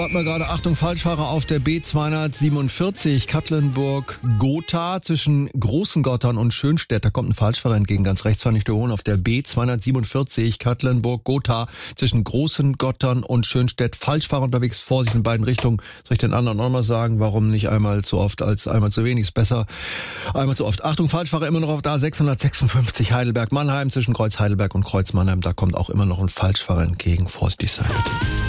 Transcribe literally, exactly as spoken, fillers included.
Hört mal gerade, Achtung, Falschfahrer auf der B zweihundertsiebenundvierzig, Katlenburg-Gotha zwischen Großengottern und Schönstedt. Da kommt ein Falschfahrer entgegen, ganz rechts fand ich der Hohn auf der B zweihundertsiebenundvierzig, Katlenburg-Gotha zwischen Großengottern und Schönstedt. Falschfahrer unterwegs, Vorsicht in beiden Richtungen. Soll ich den anderen auch mal sagen, warum nicht einmal zu oft als einmal zu wenig? Ist besser einmal zu oft. Achtung, Falschfahrer immer noch auf der A sechshundertsechsundfünfzig, Heidelberg-Mannheim zwischen Kreuz Heidelberg und Kreuz Mannheim. Da kommt auch immer noch ein Falschfahrer entgegen. Vorsichtig sein.